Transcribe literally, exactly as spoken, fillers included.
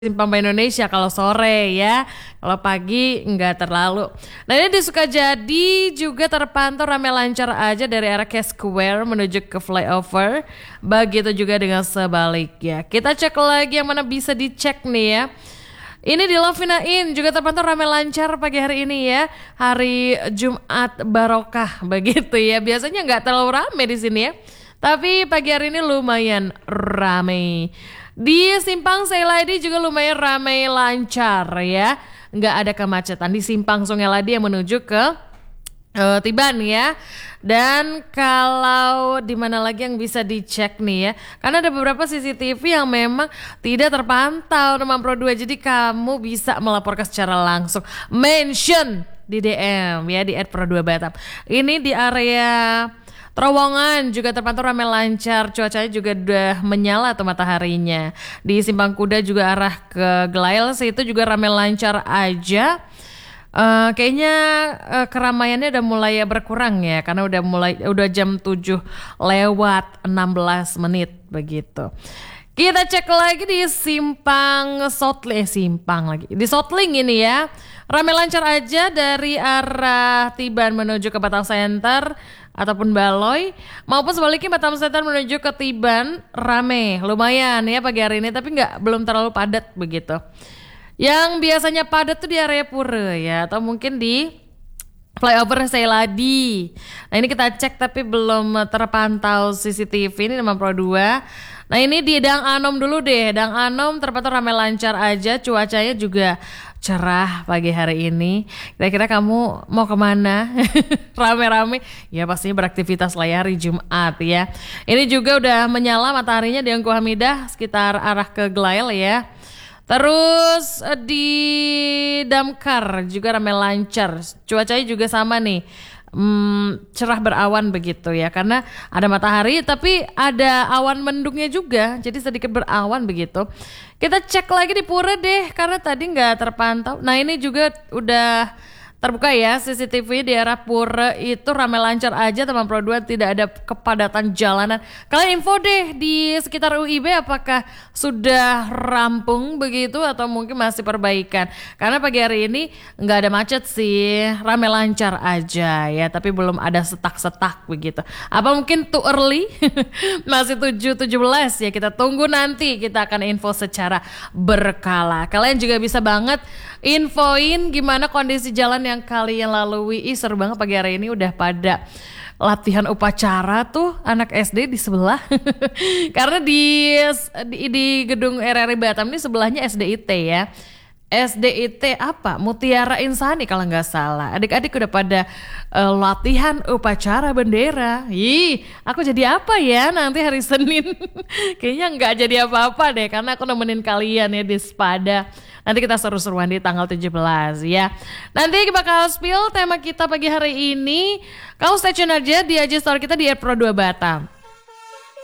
Simpang Indonesia kalau sore ya, kalau pagi nggak terlalu. Nah ini di Sukajadi juga terpantau ramai lancar aja dari arah K Square menuju ke flyover. Begitu juga dengan sebaliknya. Kita cek lagi yang mana bisa dicek nih ya. Ini di Lovina Inn juga terpantau ramai lancar pagi hari ini ya, hari Jumat Barokah begitu ya. Biasanya nggak terlalu ramai di sini ya, tapi pagi hari ini lumayan ramai. Di Simpang Seiladi juga lumayan ramai lancar ya, nggak ada kemacetan di Simpang Sungai Ladi yang menuju ke uh, Tiban ya. Dan kalau di mana lagi yang bisa dicek nih ya, karena ada beberapa C C T V yang memang tidak terpantau nomor Pro dua, jadi kamu bisa melaporkan secara langsung, mention di D M ya di et pro dua batam. Ini di area Terowongan juga terpantau ramai lancar, cuacanya juga udah menyala tuh mataharinya. Di Simpang Kuda juga arah ke Glailes itu juga ramai lancar aja. Uh, kayaknya uh, keramaiannya udah mulai berkurang ya, karena udah mulai udah jam tujuh lewat enam belas menit begitu. Kita cek lagi di Simpang Sotling, eh, Simpang lagi di Sotling ini ya, ramai lancar aja dari arah Tiban menuju ke Batam Center ataupun Baloi, maupun sebaliknya Batam Center menuju ke Tiban rame, lumayan ya pagi hari ini, tapi nggak belum terlalu padat begitu. Yang biasanya padat tuh di area Pura ya, atau mungkin di flyover Seiladi. Nah ini kita cek tapi belum terpantau C C T V ini nomor Pro dua. Nah ini di Dang Anom dulu deh, Dang Anom terpantau ramai lancar aja, cuacanya juga cerah pagi hari ini. Kira-kira kamu mau kemana? Rame-rame? Ya pastinya beraktivitas lah ya hari Jumat ya. Ini juga udah menyala mataharinya di Engku Hamidah sekitar arah ke Glail ya. Terus di Damkar juga ramai lancar, cuacanya juga sama nih. Hmm, cerah berawan begitu ya, karena ada matahari tapi ada awan mendungnya juga, jadi sedikit berawan begitu. Kita cek lagi di Pura deh, karena tadi nggak terpantau. Nah ini juga udah terbuka ya C C T V di arah Pura itu ramai lancar aja teman Pro dua, tidak ada kepadatan jalanan. Kalian info deh di sekitar U I B apakah sudah rampung begitu atau mungkin masih perbaikan. Karena pagi hari ini nggak ada macet sih, ramai lancar aja ya, tapi belum ada setak-setak begitu. Apa mungkin too early? Masih tujuh tujuh belas ya, kita tunggu nanti, kita akan info secara berkala. Kalian juga bisa banget infoin gimana kondisi jalan yang kalian lalui. Ih, seru banget pagi hari ini udah pada latihan upacara tuh anak S D di sebelah. Karena di, di di gedung R R I Batam ini sebelahnya S D I T ya. S D I T apa? Mutiara Insani kalau nggak salah. Adik-adik udah pada uh, latihan upacara bendera. Ih, aku jadi apa ya nanti hari Senin? Kayaknya nggak jadi apa-apa deh, karena aku nemenin kalian ya di Spada. Nanti kita seru-seruan di tanggal tujuh belas ya. Nanti bakal spill tema kita pagi hari ini. Kamu stay tune aja di I G Story kita di et pro dua Batam.